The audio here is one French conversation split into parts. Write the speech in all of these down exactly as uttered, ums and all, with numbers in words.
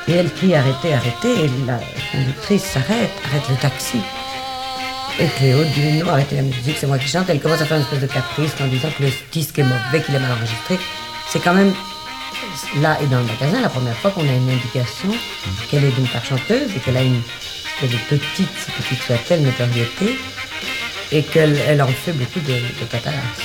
Et elle crie arrêtez, arrêtez, et la conductrice s'arrête, arrête le taxi. Et Cléo dit non, arrêtez la musique, c'est moi qui chante. Elle commence à faire une espèce de caprice en disant que le disque est mauvais, qu'il est mal enregistré. C'est quand même là et dans le magasin la première fois qu'on a une indication qu'elle est d'une part chanteuse et qu'elle a une qu'elle est petite, si petite soit-elle, notoriété, et qu'elle elle en fait beaucoup de, de catalasse.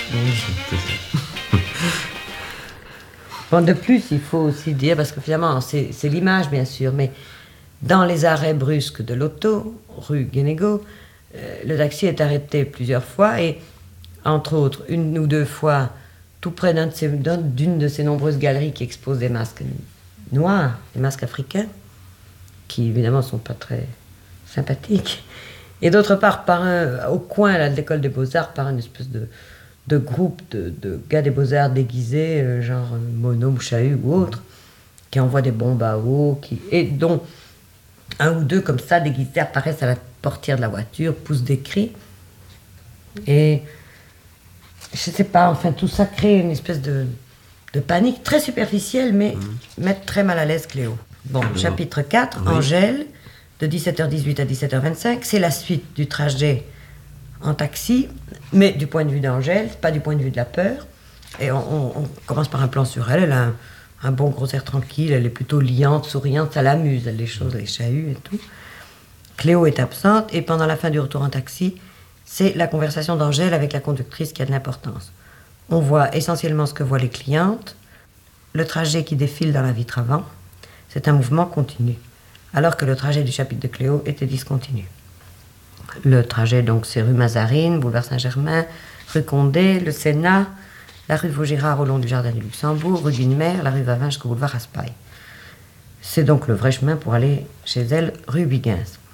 Bon, de plus, il faut aussi dire, parce que finalement, c'est, c'est l'image, bien sûr, mais dans les arrêts brusques de l'auto, rue Guénégaud, euh, le taxi est arrêté plusieurs fois, et entre autres, une ou deux fois, tout près d'un de ces, d'un, d'une de ces nombreuses galeries qui exposent des masques noirs, des masques africains, qui évidemment ne sont pas très sympathiques, et d'autre part, par un, au coin là, de l'école des Beaux-Arts, par une espèce de... de groupes de, de gars des Beaux-Arts déguisés, euh, genre euh, Mono, Mouchahu ou autres, qui envoient des bombes à eau, qui, et dont un ou deux comme ça, déguisés, apparaissent à la portière de la voiture, poussent des cris. Et je sais pas, enfin tout ça crée une espèce de, de panique très superficielle, mais mmh. met très mal à l'aise Cléo. Bon, mmh. chapitre quatre, oui. Angèle, de dix-sept heures dix-huit à dix-sept heures vingt-cinq, c'est la suite du trajet en taxi, mais du point de vue d'Angèle, pas du point de vue de la peur. Et on, on, on commence par un plan sur elle. Elle a un, un bon gros air tranquille, elle est plutôt liante, souriante, ça l'amuse, elle les choses, les chahuts et tout. Cléo est absente, et pendant la fin du retour en taxi, c'est la conversation d'Angèle avec la conductrice qui a de l'importance. On voit essentiellement ce que voient les clientes, le trajet qui défile dans la vitre avant. C'est un mouvement continu, alors que le trajet du chapitre de Cléo était discontinu. Le trajet, donc, c'est rue Mazarine, boulevard Saint-Germain, rue Condé, le Sénat, la rue Vaugirard au long du jardin du Luxembourg, rue Guinemer, la rue Vavin jusqu'au boulevard Raspail. C'est donc le vrai chemin pour aller chez elle, rue Huygens.